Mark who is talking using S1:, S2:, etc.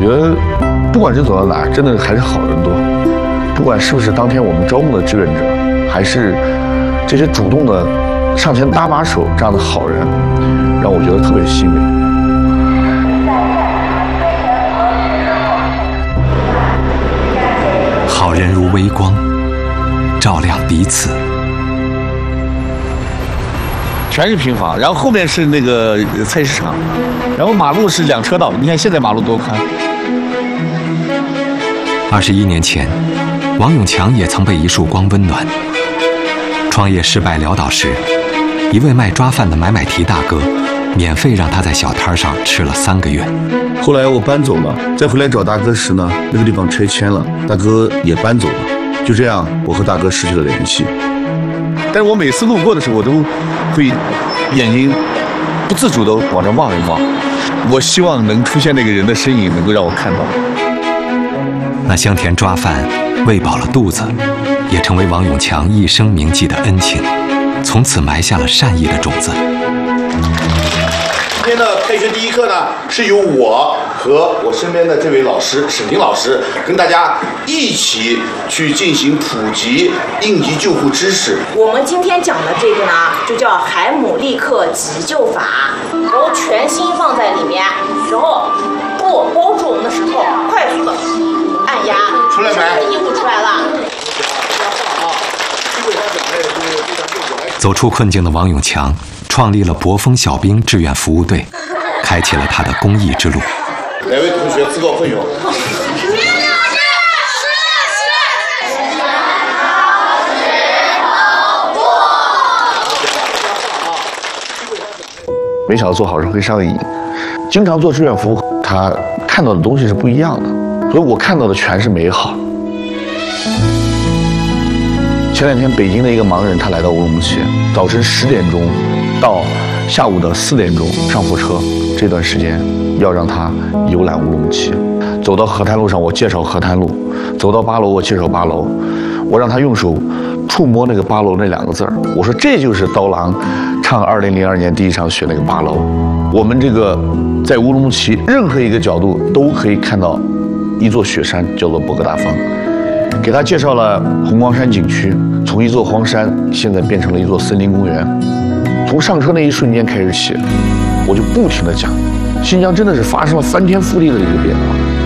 S1: 觉得不管是走到哪，真的还是好人多。不管是不是当天我们招募的志愿者，还是这些主动的上前搭把手这样的好人，让我觉得特别欣慰。
S2: 好人如微光，照亮彼此。
S1: 全是平房，然后后面是那个菜市场，然后马路是2车道。你看现在马路多宽。
S2: 21年前，王永强也曾被一束光温暖。创业失败潦倒时，一位卖抓饭的买提大哥，免费让他在小摊上吃了3个月。
S3: 后来我搬走了，再回来找大哥时呢，那个地方拆迁了，大哥也搬走了。就这样，我和大哥失去了联系。
S1: 但是我每次路过的时候，我都会眼睛不自主地往这望一望。我希望能出现那个人的身影，能够让我看到。
S2: 那香甜抓饭喂饱了肚子，也成为王永强一生铭记的恩情，从此埋下了善意的种子。
S3: 今天的开学第一课呢，是由我和我身边的这位老师沈婷老师跟大家一起去进行普及应急救护知识。
S4: 我们今天讲的这个呢，就叫海姆立克急救法，然后全心放在里面，然后布包住我们的石头，快速的按压，
S3: 出来没？
S4: 衣服出来了。
S2: 走出困境的王永强创立了博丰小兵志愿服务队，开启了他的公益之路。
S3: 哪位同学自告奋勇？
S1: 没想到做好事会上瘾，经常做志愿服务，他看到的东西是不一样的，所以我看到的全是美好。前2天，北京的一个盲人，他来到乌鲁木齐，早晨10点钟到下午的4点钟上火车，这段时间要让他游览乌鲁木齐。走到河滩路上，我介绍河滩路；走到8楼，我介绍8楼。我让他用手触摸那个8楼那2个字儿，我说这就是刀郎唱2002年第1场雪那个8楼。我们这个在乌鲁木齐任何一个角度都可以看到一座雪山，叫做博格大峰。给他介绍了红光山景区，从一座荒山现在变成了一座森林公园。从上车那一瞬间开始起，我就不停地讲，新疆真的是发生了翻天覆地的一个变化。